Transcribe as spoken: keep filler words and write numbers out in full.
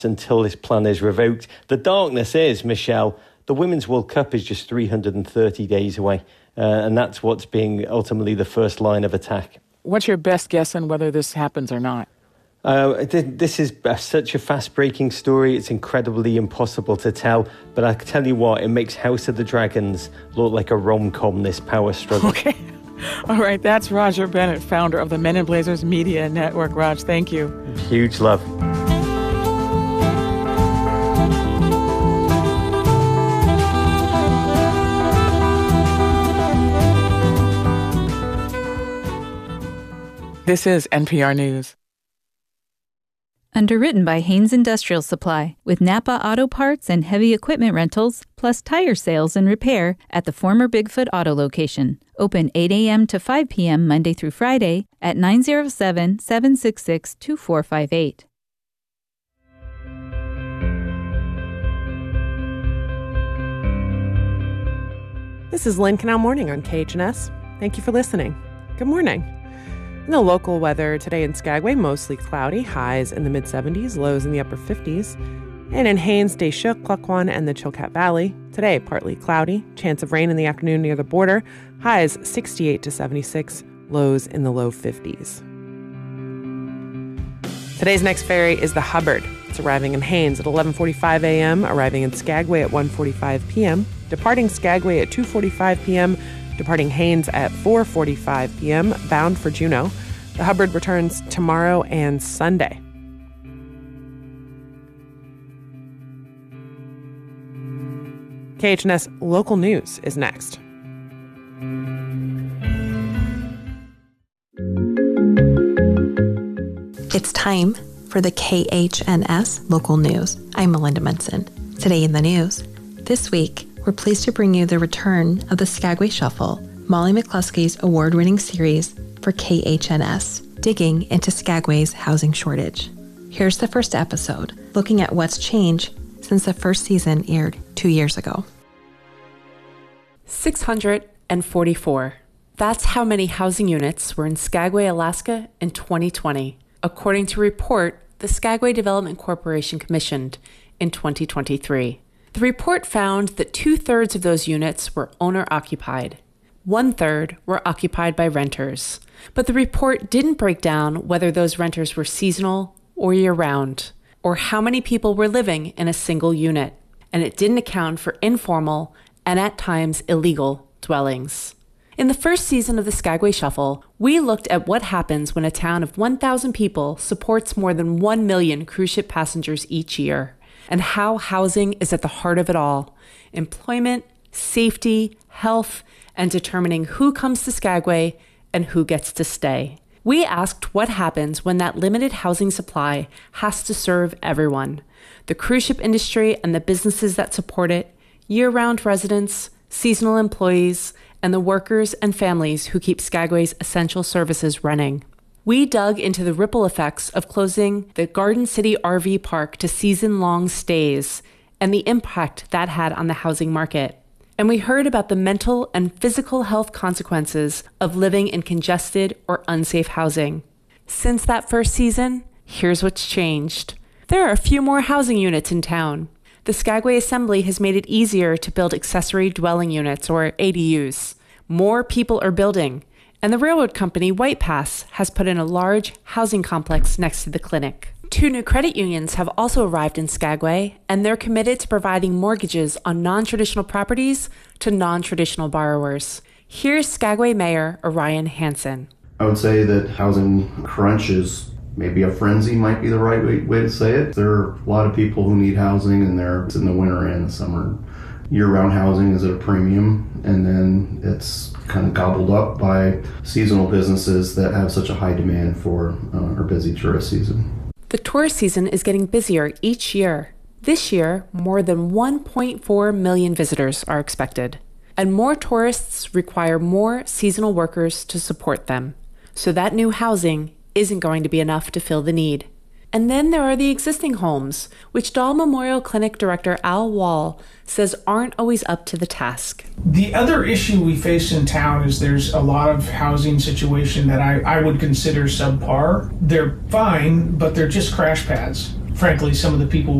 until this plan is revoked. The darkness is, Michelle, the Women's World Cup is just three hundred thirty days away, uh, and that's what's being ultimately the first line of attack. What's your best guess on whether this happens or not? Uh, this is such a fast-breaking story. It's incredibly impossible to tell. But I can tell you what, it makes House of the Dragons look like a rom-com, this power struggle. Okay. All right, that's Roger Bennett, founder of the Men in Blazers Media Network. Raj, thank you. Huge love. This is N P R News. Underwritten by Haynes Industrial Supply, with Napa Auto Parts and heavy equipment rentals, plus tire sales and repair at the former Bigfoot Auto location. Open eight a.m. to five p.m. Monday through Friday at nine oh seven, seven six six, two four five eight. This is Lynn Canal Morning on K H N S. Thank you for listening. Good morning. In the local weather today in Skagway, mostly cloudy, highs in the mid-seventies, lows in the upper fifties. And in Haines, Deschutes, Klukwan, and the Chilkat Valley, today partly cloudy, chance of rain in the afternoon near the border, highs sixty-eight to seventy-six, lows in the low fifties. Today's next ferry is the Hubbard. It's arriving in Haines at eleven forty-five a.m., arriving in Skagway at one forty-five p.m., departing Skagway at two forty-five p.m., departing Haines at four forty-five p.m., bound for Juneau. The Hubbard returns tomorrow and Sunday. K H N S Local News is next. It's time for the K H N S Local News. I'm Melinda Munson. Today in the news, this week, we're pleased to bring you the return of the Skagway Shuffle, Molly McCluskey's award-winning series for K H N S, digging into Skagway's housing shortage. Here's the first episode, looking at what's changed since the first season aired two years ago. six hundred forty-four. That's how many housing units were in Skagway, Alaska in twenty twenty, according to a report the Skagway Development Corporation commissioned in twenty twenty-three. The report found that two-thirds of those units were owner-occupied. One-third were occupied by renters. But the report didn't break down whether those renters were seasonal or year-round, or how many people were living in a single unit. And it didn't account for informal and at times illegal dwellings. In the first season of the Skagway Shuffle, we looked at what happens when a town of one thousand people supports more than one million cruise ship passengers each year, and how housing is at the heart of it all: employment, safety, health, and determining who comes to Skagway and who gets to stay. We asked what happens when that limited housing supply has to serve everyone: the cruise ship industry and the businesses that support it, year-round residents, seasonal employees, and the workers and families who keep Skagway's essential services running. We dug into the ripple effects of closing the Garden City R V Park to season-long stays and the impact that had on the housing market. And we heard about the mental and physical health consequences of living in congested or unsafe housing. Since that first season, here's what's changed. There are a few more housing units in town. The Skagway Assembly has made it easier to build accessory dwelling units, or A D Us. More people are building, and the railroad company White Pass has put in a large housing complex next to the clinic. Two new credit unions have also arrived in Skagway, and they're committed to providing mortgages on non-traditional properties to non-traditional borrowers. Here's Skagway Mayor Orion Hansen. I would say that housing crunch is maybe a frenzy might be the right way, way to say it. There are a lot of people who need housing, and they're in the winter and the summer. Year-round housing is at a premium, and then it's kind of gobbled up by seasonal businesses that have such a high demand for uh, our busy tourist season. The tourist season is getting busier each year. This year, more than one point four million visitors are expected, and more tourists require more seasonal workers to support them. So that new housing isn't going to be enough to fill the need. And then there are the existing homes, which Dahl Memorial Clinic Director Al Wall says aren't always up to the task. The other issue we face in town is there's a lot of housing situation that I, I would consider subpar. They're fine, but they're just crash pads. frankly, some of the people